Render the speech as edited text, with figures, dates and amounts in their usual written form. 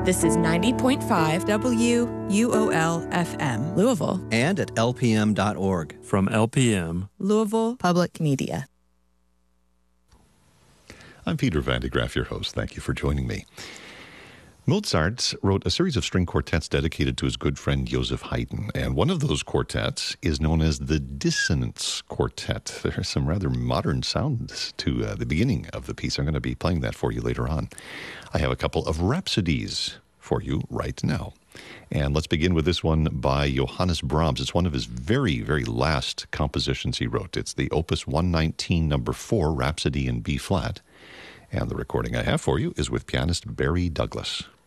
This is 90.5 WUOL-FM, Louisville. And at lpm.org. From LPM, Louisville Public Media. I'm Peter Van de Graaff, your host. Thank you for joining me. Mozart wrote a series of string quartets dedicated to his good friend Joseph Haydn, and one of those quartets is known as the Dissonance Quartet. There are some rather modern sounds to the beginning of the piece. I'm going to be playing that for you later on. I have a couple of rhapsodies for you right now. And let's begin with this one by Johannes Brahms. It's one of his very, very last compositions he wrote. It's the Opus 119, number 4, Rhapsody in B-flat. And the recording I have for you is with pianist Barry Douglas.